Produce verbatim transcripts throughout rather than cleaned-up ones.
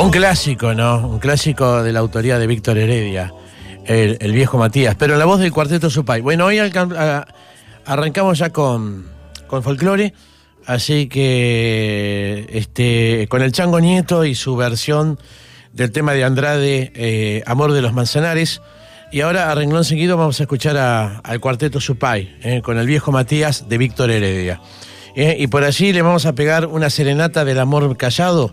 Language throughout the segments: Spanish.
Un clásico, ¿no? Un clásico de la autoría de Víctor Heredia, el, el viejo Matías, pero en la voz del Cuarteto Supay. Bueno, hoy alcan- a, arrancamos ya con, con folclore, así que este, con el Chango Nieto y su versión del tema de Andrade, eh, Amor de los Manzanares. Y ahora, a renglón seguido, vamos a escuchar a, al Cuarteto Supay, eh, con el viejo Matías de Víctor Heredia. Eh, y por allí le vamos a pegar una serenata del amor callado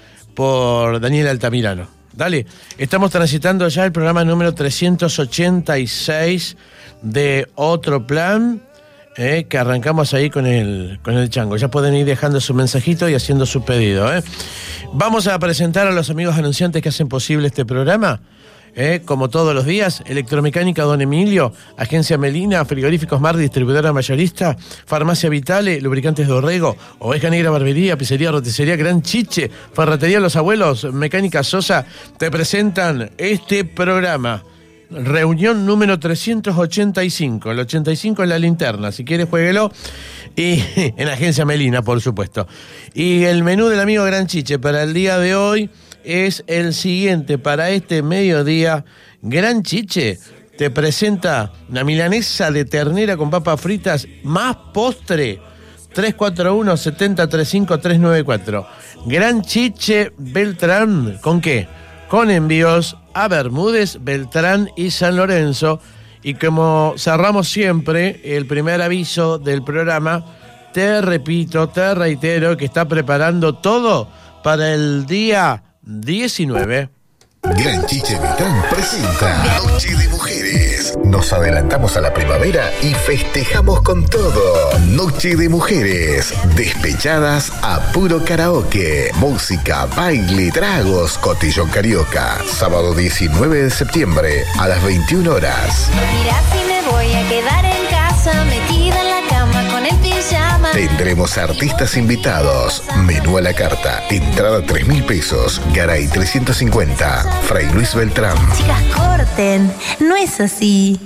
por Daniel Altamirano. Dale, estamos transitando ya el programa número trescientos ochenta y seis de Otro Plan, eh, que arrancamos ahí con el, con el Chango. Ya pueden ir dejando su mensajito y haciendo su pedido. Eh. Vamos a presentar a los amigos anunciantes que hacen posible este programa. Eh, como todos los días, Electromecánica Don Emilio, Agencia Melina, Frigoríficos Mar, Distribuidora Mayorista, Farmacia Vitale, Lubricantes Dorrego, Oveja Negra Barbería, Pizzería Roticería Gran Chiche, Ferretería Los Abuelos, Mecánica Sosa, te presentan este programa. Reunión número trescientos ochenta y cinco, el ochenta y cinco es la linterna, si quieres jueguelo, y en Agencia Melina, por supuesto. Y el menú del amigo Gran Chiche para el día de hoy es el siguiente. Para este mediodía, Gran Chiche te presenta una milanesa de ternera con papas fritas más postre. tres cuatro uno, siete cero tres cinco, tres nueve cuatro. Gran Chiche Beltrán, ¿con qué? Con envíos a Bermúdez, Beltrán y San Lorenzo. Y como cerramos siempre el primer aviso del programa, te repito, te reitero que está preparando todo para el día diecinueve. Gran Chiche Beltrán presenta Noche de Mujeres. Nos adelantamos a la primavera y festejamos con todo. Noche de Mujeres. Despechadas a puro karaoke. Música, baile, tragos, cotillón carioca. Sábado diecinueve de septiembre a las veintiuna horas. Mira si me voy a quedar en casa, metida en la cama con el pijama. Tendremos artistas invitados. Menú a la carta. Entrada tres mil pesos. Garay trescientos cincuenta. Fray Luis Beltrán. Chicas, corten. No es así.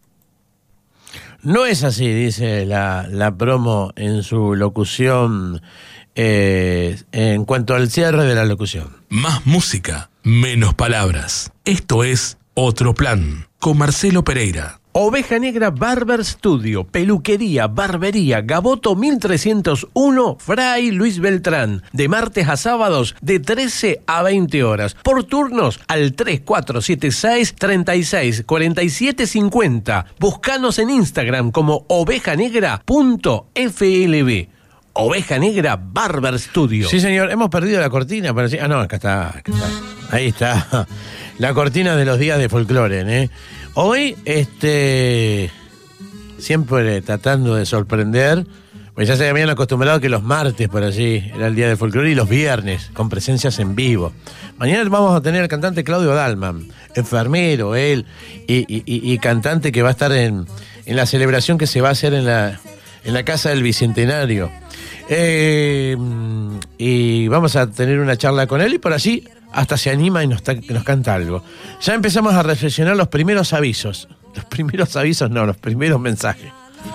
No es así, dice la, la promo en su locución, eh, en cuanto al cierre de la locución. Más música, menos palabras. Esto es Otro Plan, con Marcelo Pereira. Oveja Negra Barber Studio, peluquería, barbería, Gaboto mil trescientos uno, Fray Luis Beltrán, de martes a sábados de trece a veinte horas, por turnos al tres cuatro siete seis, treinta y seis, cuarenta y siete cincuenta. Búscanos en Instagram como oveja negra punto f l b. Oveja Negra Barber Studio. Sí, señor, hemos perdido la cortina. Pero sí. Ah, no, acá está, acá está. Ahí está. La cortina de los días de folclore, ¿eh? Hoy, este, siempre tratando de sorprender, pues ya se habían acostumbrado que los martes por allí era el día del folclore y los viernes con presencias en vivo. Mañana vamos a tener al cantante Claudio Dalman, enfermero él, y, y, y, y cantante que va a estar en, en la celebración que se va a hacer en la, en la Casa del Bicentenario. Eh, y vamos a tener una charla con él y por allí hasta se anima y nos, ta- nos canta algo. Ya empezamos a reflexionar los primeros avisos. Los primeros avisos no, los primeros mensajes.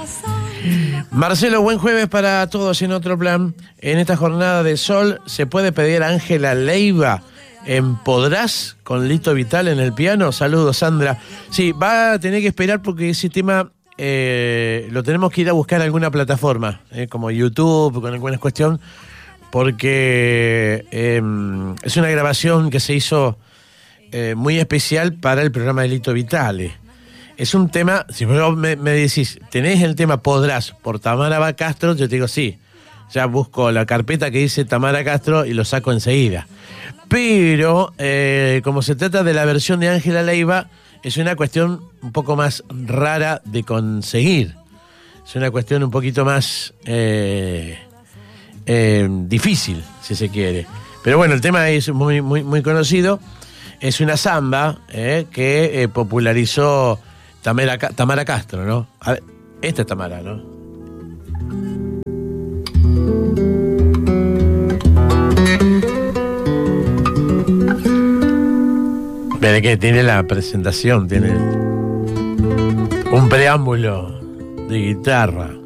Marcelo, buen jueves para todos en Otro Plan. En esta jornada de sol se puede pedir a Ángela Leiva en Podrás con Lito Vital en el piano. Saludos, Sandra. Sí, va a tener que esperar porque ese tema eh, lo tenemos que ir a buscar en alguna plataforma, eh, como YouTube, con alguna cuestión, porque eh, es una grabación que se hizo eh, muy especial para el programa de Lito Vitale. Es un tema, si vos me, me decís, ¿tenés el tema Podrás por Tamara Castro? Yo te digo sí. Ya busco la carpeta que dice Tamara Castro y lo saco enseguida. Pero, eh, como se trata de la versión de Ángela Leiva, es una cuestión un poco más rara de conseguir. Es una cuestión un poquito más eh, eh, difícil, si se quiere. Pero bueno, el tema es muy, muy, muy conocido. Es una samba eh, que eh, popularizó Tamara, Tamara Castro, ¿no? A ver, esta es Tamara, ¿no? Pero que tiene la presentación, tiene un preámbulo de guitarra.